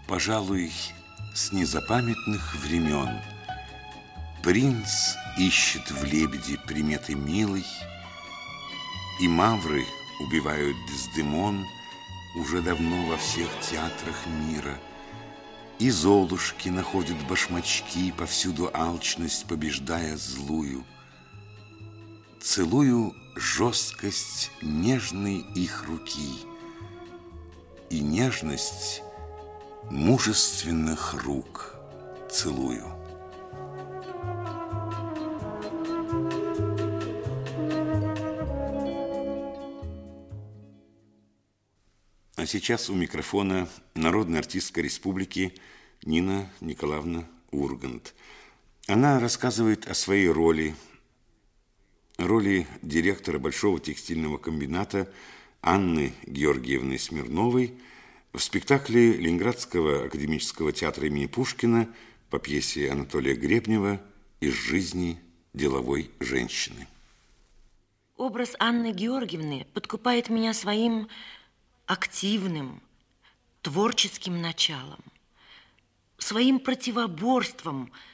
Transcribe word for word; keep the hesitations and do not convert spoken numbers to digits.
Пожалуй, с незапамятных времен принц ищет в лебеде приметы милой, и мавры убивают Дездемон уже давно во всех театрах мира, и золушки находят башмачки, повсюду алчность побеждая злую. Целую жесткость нежной их руки и нежность мужественных рук целую. А сейчас у микрофона народная артистка республики Нина Николаевна Ургант. Она рассказывает о своей роли, роли директора Большого текстильного комбината Анны Георгиевны Смирновой в спектакле Ленинградского академического театра имени Пушкина по пьесе Анатолия Гребнева «Из жизни деловой женщины». Образ Анны Георгиевны подкупает меня своим активным, творческим началом, своим противоборством